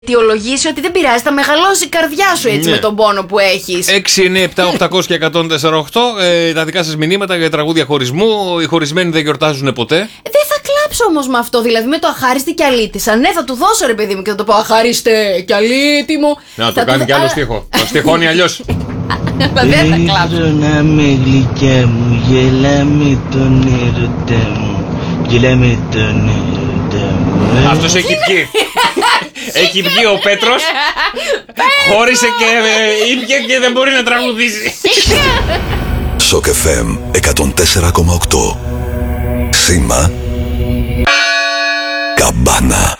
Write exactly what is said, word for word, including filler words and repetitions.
αιτιολογήσει ότι δεν πειράζει, θα μεγαλώσει η καρδιά σου έτσι, ναι, με τον πόνο που έχεις. έξι εννιά επτά οκτακόσια και εκατόν τέσσερα οκτώ ε, τα δικά σας μηνύματα για τραγούδια χωρισμού. Οι χωρισμένοι δεν γιορτάζουν ποτέ. Δεν θα κλάψω όμως με αυτό, δηλαδή με το αχάριστη κι αλήτησα. Ναι, θα του δώσω ρε παιδί μου και θα το πω αχάριστε κι αλήτη μου. Να το κάνει κι άλλο στίχο. Το στιχώνει αλλιώς. Δεν θα κλάψω. Να με γλυκιά μου, γελά με τον έρωτά μου, γελά με τον έρωτά μου. Αυτός έχει πιει. Έχει βγει ο Πέτρος, χώρισε και ήπια και δεν μπορεί να τραγουδήσει. Σοκ εφ εμ εκατόν τέσσερα κόμμα οκτώ. Σήμα Καμπάνα.